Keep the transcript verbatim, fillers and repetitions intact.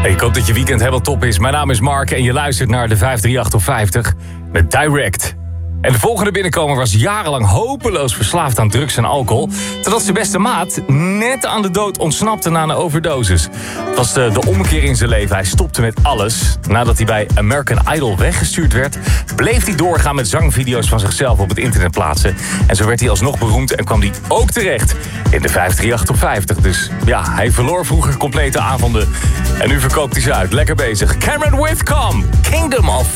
Ik hoop dat je weekend helemaal top is. Mijn naam is Mark en je luistert naar de vijf drie acht of vijftig met Direct. En de volgende binnenkomer was jarenlang hopeloos verslaafd aan drugs en alcohol, totdat zijn beste maat net aan de dood ontsnapte na een overdosis. Het was de, de ommekeer in zijn leven. Hij stopte met alles. Nadat hij bij American Idol weggestuurd werd, bleef hij doorgaan met zangvideo's van zichzelf op het internet plaatsen. En zo werd hij alsnog beroemd en kwam hij ook terecht in de vijf drie acht of vijftig. Dus ja, hij verloor vroeger complete avonden en nu verkoopt hij ze uit. Lekker bezig. Cameron Whitcomb, Kingdom of